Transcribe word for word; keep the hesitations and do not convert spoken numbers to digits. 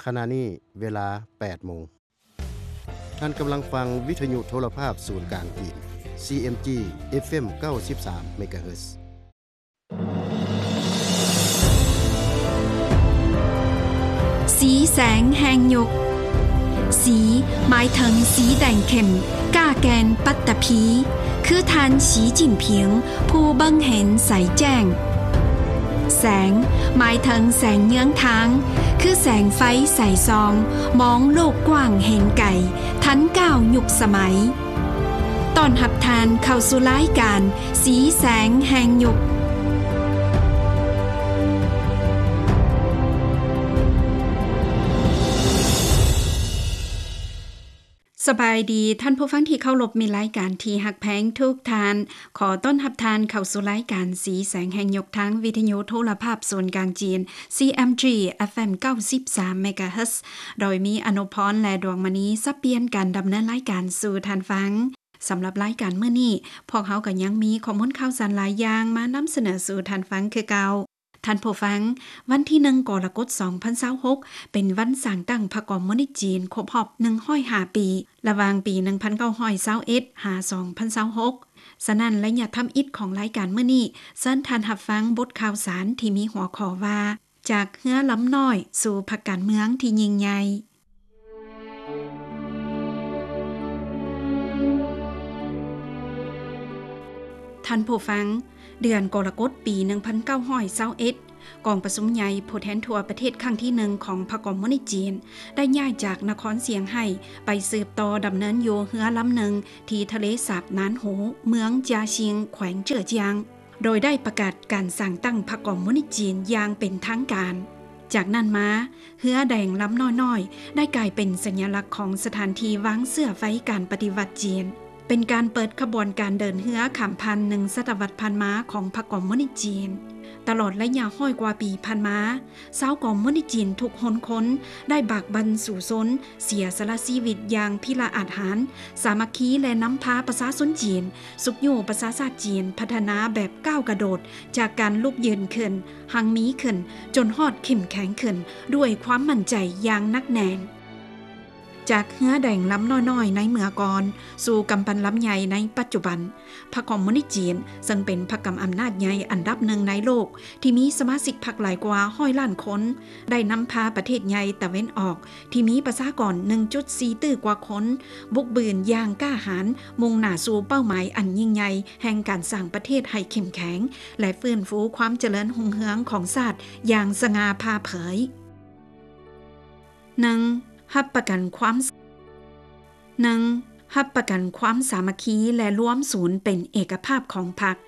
ขณะนี้เวลา แปดโมง ท่านกำลังฟังวิทยุโทรภาพศูนย์กลางจีน ซี เอ็ม จี เอฟ เอ็ม เก้าสิบสาม เมกะเฮิรตซ์สีแสงแห่งยุคสีหมายถึงสีแดงเข้มก้าแกนปัตตภีคือท่านสีจิ้นผิงผู้เบิ่งเห็นใสแจ้งแสงหมายถึงแสงเยื้องทางคือแสงไฟใสซองมองโลกกว้างเห็นไก่ทันก้าวยุคสมัยตอนหับทานเข้าสู่รายการสีแสงแห่งยุคสบายดีท่านผู้ฟังที่เคารพมีรายการที่หักแพงทุกทานขอต้อนรับทานเข้าสู่รายการสีแสงแห่งยกทางวิทยุโทรภาพส่วนกลางจีน ซี เอ็ม จี เอฟ เอ็ม เก้าสิบสาม เมกะเฮิรตซ์โดยมีอนุพรและดวงมณีสับเปลี่ยนการดำเนินรายการสู่ท่านฟังสำหรับรายการมื้อนี้พวกเขาก็ยังมีข้อมูลข่าวสารหลายอย่างมานำเสนอสู่ท่านฟังคือเก่าท่านผู้ฟังวันที่หนึ่งกรกฎาคมสองพันยี่สิบหกเป็นวันสร้างตั้งพรรคคอมมิวนิสต์จีนครบรอบหนึ่งร้อยห้าปีระหว่างปีหนึ่งพันเก้าร้อยยี่สิบเอ็ดหาสองพันยี่สิบหกฉะนั้นและอย่าทำอิฐของรายการมื้อนี้เชิญท่านรับฟังบทข่าวสารที่มีหัวข้อว่าจากเฮือล้ำน้อยสู่พรรคการเมืองที่ยิ่งใหญ่ท่านผู้ฟังเดือนกรกฎาคมปีหนึ่งพันเก้าร้อยยี่สิบเอ็ดกองประชุมใหญ่ผู้แทนทั่วประเทศครั้งที่หนึ่งของพรรคคอมมิวนิสต์จีนได้ย้ายจากนครเสียงไฮ้ไปสืบต่อดำเนินอยู่เรือลำหนึ่งที่ทะเลสาบนานโหเมืองจาชิงแขวงเจ๋อเจียงโดยได้ประกาศการสร้างตั้งพรรคคอมมิวนิสต์จีนอย่างเป็นทางการจากนั้นมาเรือแดงลำน้อยๆได้กลายเป็นสัญลักษณ์ของสถานที่วางเสื้อไฟการปฏิวัติจีนเป็นการเปิดขบวนการเดินเรือข้ามพันหนึ่งศตวรรษผ่านมาของพรรคคอมมิวนิสต์จีนตลอดระยะห้อยกว่าปีผ่านมาชาวคอมมิวนิสต์จีนทุกหนคนได้บากบั่นสู่ซนเสียสละชีวิตอย่างพิละอาหารสามัคคีและนำพาประชาชนจีนสุขอยู่ประชาชาติจีนพัฒนาแบบก้าวกระโดดจากการลุกยืนขึ้นหังมีขึ้นจนฮอดเข้มแข็งขึ้นด้วยความมั่นใจอย่างนักแน่นจากเฮือแดงล้ำน้อยๆในเมื่อก่อนสู่กำปั้นล้ำใหญ่ในปัจจุบันพรรคคอมมิวนิสต์จีนซึ่งเป็นพรรคกำอำนาจใหญ่อันดับหนึ่งในโลกที่มีสมาชิกพรรคหลายกว่าห้อยล้านคนได้นำพาประเทศใหญ่ตะเว้นออกที่มีประชากร หนึ่งจุดสี่ ตื้อกว่าคนบุกบืนอย่างกล้าหาญมุ่งหน้าสู่เป้าหมายอันยิ่งใหญ่แห่งการสร้างประเทศให้เข้มแข็งและฟื้นฟูความเจริญรุ่งเรืองของชาติอย่างสง่าผ่าเผย หนึ่งรับประกันความหนึ่งรับประกันความสามัคคีและร่วมศูนย์เป็นเอกภาพของพรรค